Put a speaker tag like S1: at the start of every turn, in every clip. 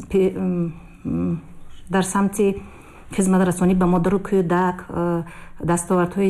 S1: дар самти хизматрасонӣ ба модару кӯдак дастовардҳои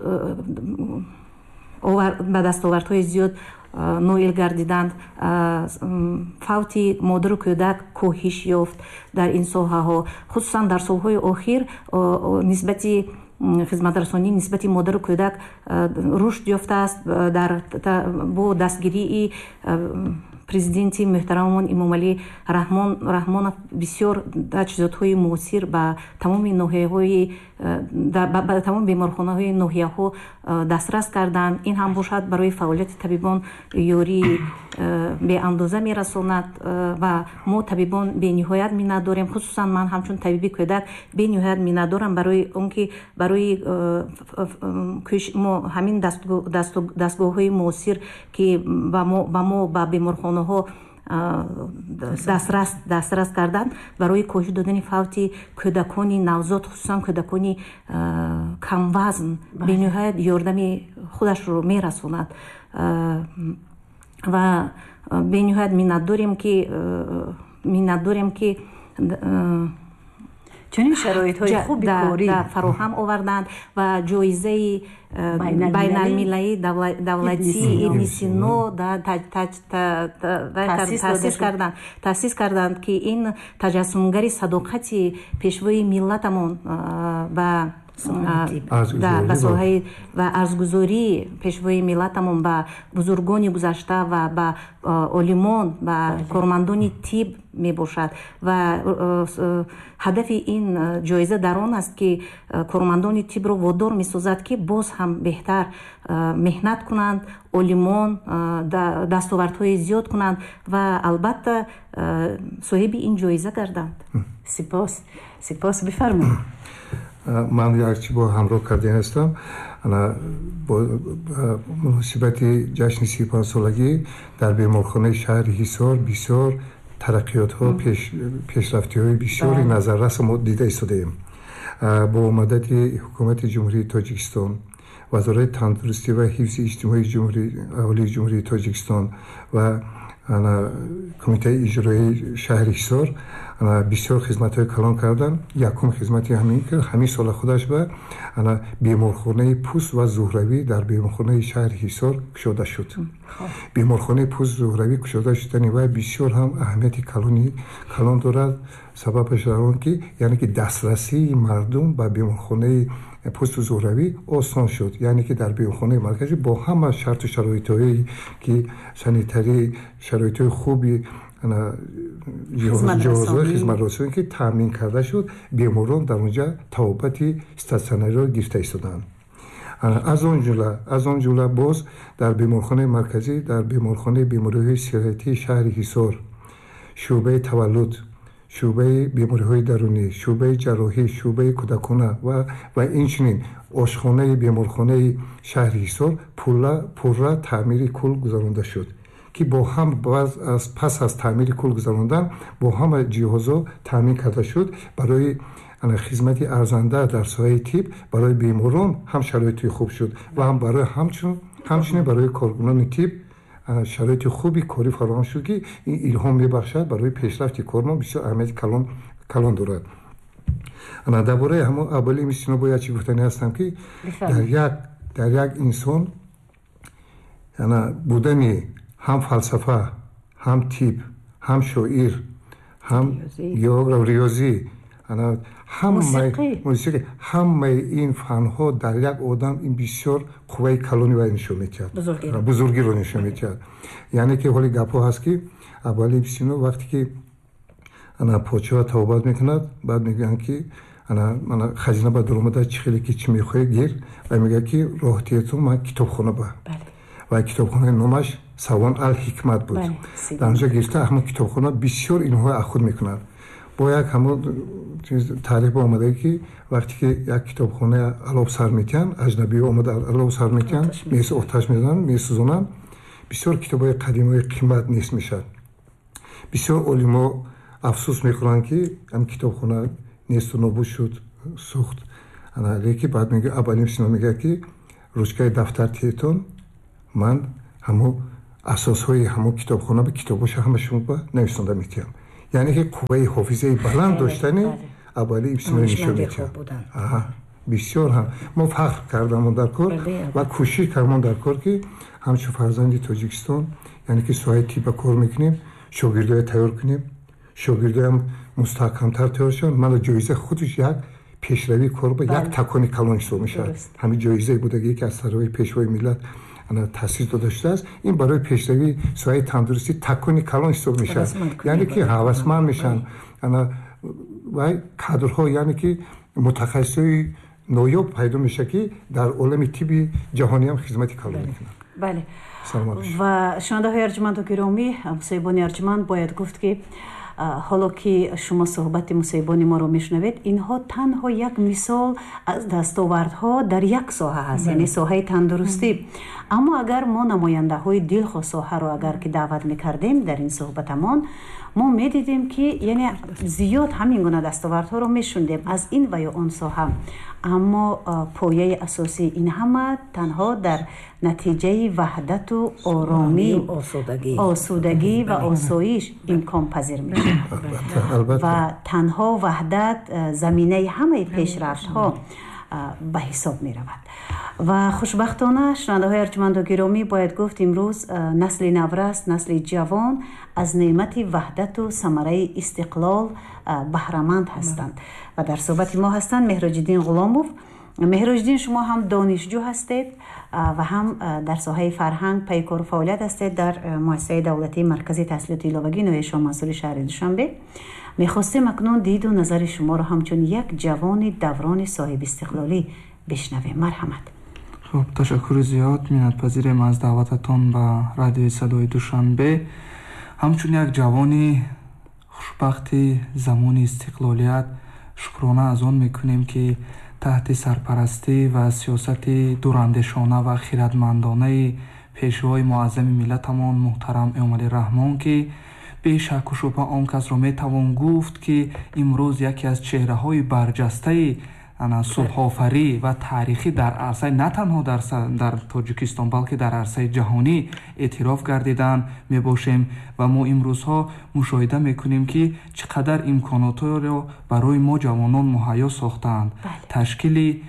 S1: зиёд ноил гардиданд. фавти модару кӯдак коҳиш ёфт дар ин соҳаҳо. хусусан дар солҳои охир нисбати хизматрасонӣ нисбати модару кӯдак рушд ёфтааст бо дастгирии президенти муҳтарамон Эмомалӣ Раҳмонов. бисёр таҷҳизотҳои муосир ба тамоми ноҳияҳои ба тамоми беморхонаҳои ноҳияҳо дастрас карданд. ин ҳам бошад барои фаъолияти табибон ёрии беандоза мерасонад ва мо табибон бениҳоят миннат дорем. хусусан ман ҳамчун табиби кӯдак бениҳоят миннат дорам барои он ки барои мо ҳамин дастгоҳҳои муосир ки ба мо ба беморхонаҳо дастрас карданд барои коҳиш додани фавти кӯдакони навзод, хусусан кӯдакони камвазн бениҳоят ёрдами худашро мерасонад ва бениҳоят миннат дорем ки
S2: чунин шароитҳои хуби корӣ
S1: фароҳам оварданд ва ҷоизаи байналмилалии давлатии Ибни Сино таъсис карданд ки ин таҷассумгари садоқати пешвои миллатамон ба соҳаи ва арзгузории пешвои миллатамон ба бузургони гузашта ва ба олимон ва кормандони тиб мебошад ва ҳадафи ин ҷоиза дар он аст ки кормандони тибро водор месозад ки боз ҳам беҳтар меҳнат кунанд, олимон дастовардҳои зиёд кунанд ва албатта соҳиби ин ҷоиза гарданд.
S2: сипос бифармоед.
S3: ман якчи бо ҳамроҳ карда ҳастам бо муносибати ҷашни 35-солагӣ дар беморхонаи шаҳри Ҳисор бисёр тараққиётҳо пешрафтиҳои бисёри назаррас мо дида истодаем. бо мадати ҳукумати ҷумҳурии Тоҷикистон, вазорати тандурустӣ ва ҳифзи иҷтимоии олии ҷумҳурии Тоҷикистон ва кумитаи иҷроии шаҳри Ҳисор бисёр хизматҳои калон карданд. якум хизмати ҳамин сола худаш ба беморхонаи пӯст ва зуҳравӣ дар беморхонаи шаҳри Ҳисор кушода шуд. беморхонаи пӯст зуҳравӣ кушода шудани вай бисёр ҳам аҳамияти калон дорад. сабабаш дар он ки яъне ки дастрасии мардум ба беморхонаи пӯсту зуҳравӣ осон шуд. яъне ки дар беморхонаи марказӣ бо ҳама шарту шароитҳое ки санитарӣ шароитҳои хуби ҷоҳозҳои хизматрасонӣ ки таъмин карда шуд, беморон дар онҷа табобати статсионариро гирифта истоданд. аз он ҷумла боз дар беморхонаи марказӣ, дар беморхонаи бемориҳои сиҳатии шаҳри Ҳисор, шӯъбаи таваллуд, шӯъбаи бемориҳои дарунӣ, шӯъбаи ҷарроҳӣ, шӯъбаи кӯдакона ва инчунин ошхонаи беморхонаи шаҳри Ҳисор пурра таъмири кул гузаронда шуд ки бо ҳам пас аз таъмири кул гузарондан бо ҳама ҷиҳозҳо таъмин карда шуд барои хизмати арзанда дар соҳаи тиб барои беморон ҳам шароити хуб шуд ва ҳам барои ҳамчунин барои коргунони тиб шароити хуби корӣ фароҳам шуд ки ин илҳом мебахшад барои пешрафти кормон бисёр аҳамияти калон дорад. дар бораи ҳамон аввали мисино бояд чӣ гуфтанӣ ҳастам ки дар як инсон будани ҳам фалсафа, ҳам тиб, ҳам шоир, ҳам географ, риёзӣ, ҳамаи ин фанҳо дар як одам ин бисёр қувваи калони вай нишон медиҳад, бузургиро нишон медиҳад. яъне ки ҳоли гапҳо ҳаст ки аввали бисино вақте ки подшоҳ тавобат мекунад, баъд мегӯянд ки хазина ба дуромада чӣ хеле ки чӣ мехоҳӣ гир ва мегӯяд ки роҳтието ман китобхона ба ва китобхонаи номаш Савон ал-Ҳикмат буд. дар онҷа гирифта ҳамон китобхона бисёр инҳои ахуд мекунад. бо як ҳамон таърих ба омадаги ки вақте ки як китобхона алоб сар метиҳанд, аҷнабиҳо омада алоб сар метиҳанд, оташ мезананд, месӯзонанд, бисёр китобҳои қадимаи қимат нест мешавад. бисёр олимо афсӯс мекунанд ки ҳам китобхона несту нобуд шуд, сӯхт. лекин баъд аввалин Сино мегӯяд ки ручкаи дафтар теҳтон ман ҳамо асосҳои ҳамон китобхона ба китобоша ҳамашон ба нависонда метиҳам. یعنی که قوه حافظه بلند داشتنی اولی بسیار نشون میده. بسیار هم ما فخر کردم در کار و کوشش کردم در کار که همچون فرزند تاجیکستان یعنی که سوای تیپ کار میکنیم، شاگردای تیار کنیم، شاگردای هم مستحکم‌تر تیار شدن. من جایزه خودش یک پیشروی کار با یک تکانی کلان حساب میشه. همین جایزه بوده که از سروی پیشوای ملت انا تاثیر داشته است. این برای پیشروی سوای تندرستی تکانی کلان حساب میشه. یعنی که هوسمند میشن انا و کادرها یعنی که متخصصای نویاب پیدا میشه که در عالم طب جهانی هم خدمتی کلان میکنن.
S2: بله. و شنونده ارجمند و گرامی، مصاحبان ارجمند باید گفت که حالا که شما صحبت مصاحبان ما رو میشنوید، اینها تنها یک مثال از دستاوردها در یک ساحه هست، یعنی ساحه تندرستی. اما اگر ما نماینده های دلخواه ساحه رو اگر که دعوت میکردیم در این صحبتمان، ما میدیدیم که یعنی زیاد همین گونه دستاوردها رو میشوندیم از این و یا اون ساحه. اما پایه اساسی این همه تنها در نتیجه وحدت و آرامی، آسودگی و آسایش امکان پذیر میشه و تنها وحدت زمینه همه پیشرفت ها به حساب می رود. و خوشبختانه شنونده های ارجمند و گرامی باید گفت امروز نسل نورست، نسل جوان از نعمت وحدت و ثمره استقلال بهره‌مند هستند و در صحبت ما هستند مهراج‌الدین غلاموف. مهراج‌الدین، شما هم دانشجو هستید و هم در ساحه فرهنگ پیکار فعالیت هستید در مؤسسه دولتی مرکز تحصیلات علاوگی نوین شاه منصور شهر دوشنبه. میخواستیم اکنون دید و نظر شما را همچون یک جوان دوران صاحب استقلالی بشنویم. مرحمت.
S4: خب، تشکر زیاد. منتظرم از دعوتتون به رادیو صدای دوشنبه. همچون یک جوانی خوشبختی زمان استقلالیت شکرانه از آن میکنیم که تحت سرپرستی و سیاست دوراندیشانه و خردمندانه پیشوای معظم ملتمان محترم امام رحمان که به شک و شبهه آن کس را میتوان گفت که امروز یکی از چهره های برجسته صلح‌آفری و تاریخی در عرصه نه تنها در تاجیکستان بلکه در عرصه جهانی اعتراف گردیدن میباشیم و ما امروزها مشاهده میکنیم که چقدر امکانات را برای ما جوانان مهیا ساختند. تشکیل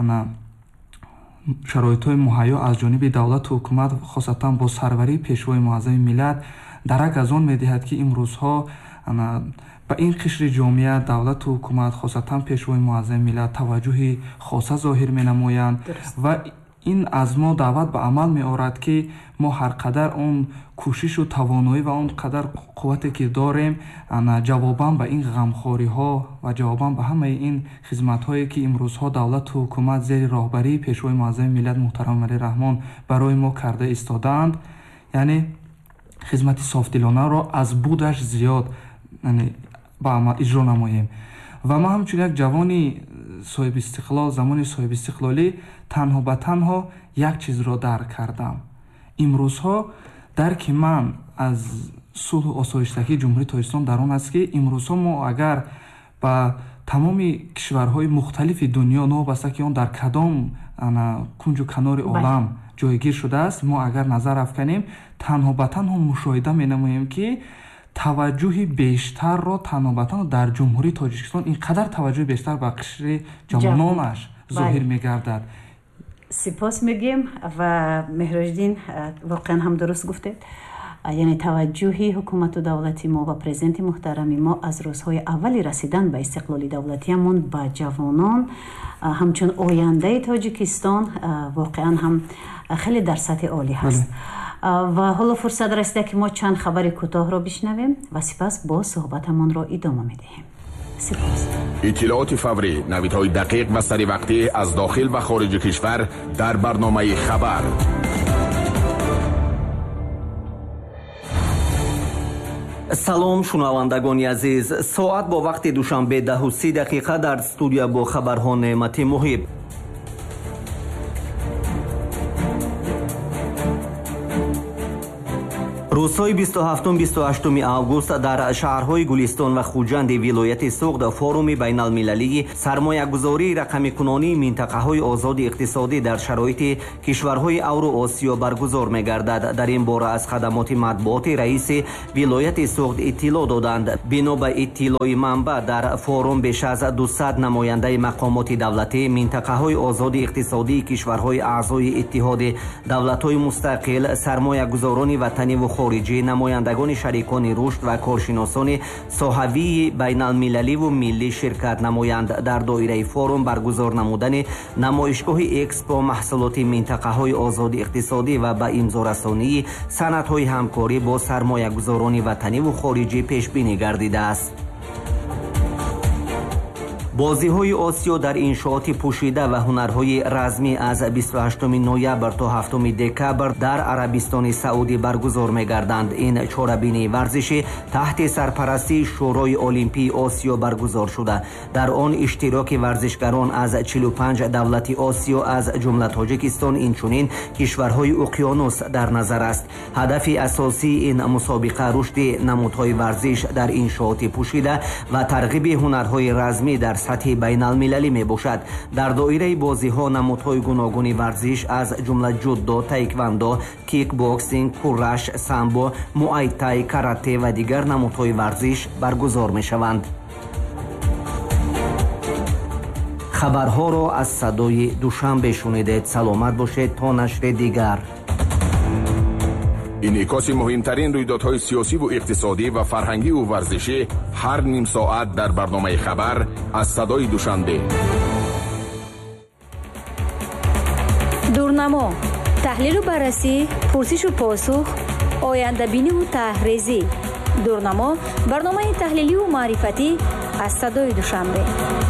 S4: شرایط مهیا از جانب دولت و حکومت خاصتا با سروری پیشوای معظم ملت درک از آن میدهد که امروزها با این قشر جامعه دولت و حکومت خاصتا پیشوای معظم ملت توجه خاصه ظاهر می نمایند و این از ما دعوت به عمل می آورد که ما هر قدر اون کوشش و توانایی و اون قدر قوتی که داریم جواباً به این غمخواری ها و جواباً به همه این خدمت هایی که امروز ها دولت و حکومت زیر راهبری پیشوای معظم ملت محترم علی رحمان برای ما کرده ایستادند، یعنی خدمت صافدلانه را از بودش زیاد با عمل اجرا نماییم. و ما همچون یک جوانی صاحب استقلال، زمان صاحب استقلالی تنها به تنها یک چیز را درک کردم. امروزها درک من از صلح و آسایشتگی جمهوری تاجیکستان در آن است که امروزها ما اگر با تمام کشورهای مختلف دنیا نوابسته که آن در کدام کنج و کنار عالم جایگیر شده است، ما اگر نظر افکنیم تنها به تنها مشاهده می نماییم که توجه بیشتر را تنها به تنها در جمهوری تاجیکستان اینقدر توجه بیشتر به قشر جوانانش ظاهر می گردد.
S2: سپاس میگیم و مهراج‌الدین واقعا هم درست گفته، یعنی توجه حکومت و دولتی ما و پرزیدنت محترم ما از روزهای اولی رسیدن به استقلالی دولتیمون به جوانان همچون آینده تاجیکستان واقعا هم خیلی در سطح عالی هست. و حالا فرصت رسیده که ما چند خبر کوتاه را بشنویم و سپس با صحبتمان را ادامه میدهیم. سپاس.
S5: اطلاعات فوری، نویدهای دقیق و سری وقتی از داخل و خارج کشور در برنامه خبر.
S6: салом шунавандагони азиз, соат бо вақти душанбе 10:30 дар студия бо хабарҳо неъмати муҳиб. рӯзҳои 27-28 август дар шаҳрҳои Гулистон ва Хуҷанди вилояти Суғд форуми байналмилалии сармоягузории рақамикунонии минтақаҳои озоди иқтисодӣ дар шароити кишварҳои Авроосиё баргузор мегардад. Дар ин бора аз хадамоти матбуоти раиси вилояти Суғд иттилоъ доданд. бино ба иттилои манбаъ, дар форум беш аз 200 намояндаи мақомоти давлатӣ, минтақаҳои озоди иқтисодии кишварҳои аъзои иттиҳоди давлатҳои мустақил, сармоягузорони ватаниву хориҷӣ, намояндагони шарикони рушд ва коршиносони соҳавии байналмилаливу миллӣ ширкат намоянд. Дар доираи форум баргузор намудани намоишгоҳи экспо маҳсулоти минтақаҳои озоди иқтисодӣ ва ба имзорасонии санадҳои ҳамкорӣ бо сармоягузорони ватаниву хориҷӣ пешбинӣ гардидааст. бозиҳои Осиё дар иншооти пӯшида ва ҳунарҳои размӣ аз 28 ноябр то 7 декабр дар Арабистони Саудӣ баргузор мегарданд. Ин чорабинии варзишӣ таҳти сарпарастии Шӯрои Олимпии Осиё баргузор шуда. Дар он иштироки варзишгарон аз 45 давлати Осиё аз ҷумла Тоҷикистон, инчунин кишварҳои уқёнус дар назар аст. ҳадафи асосии ин мусобиқа рушди намудҳои варзиш дар иншооти пӯшида ва тарғиби ҳунарҳои размӣ дар сатҳи байналмилалӣ мебошад. Дар доираи бозиҳо намудҳои гуногуни варзиш аз ҷумла ҷуддо, таеквондо, кикбоксинг, курраш, самбо, муайтай, карате ва дигар намудҳои варзиш баргузор мешаванд. хабарҳоро аз садои душанбе шунидед. саломат бошед то нашри дигар.
S5: инъикоси муҳимтарин рӯйдодҳои сиёсиву иқтисодӣ ва фарҳангиву варзишӣ ҳар ним соат дар барномаи хабар аз садои душанбе.
S7: дурнамо, таҳлилу баррасӣ, пурсишу посух, ояндабиниву таҳризӣ. дурнамо барномаи таҳлиливу маърифатӣ аз садои душанбе.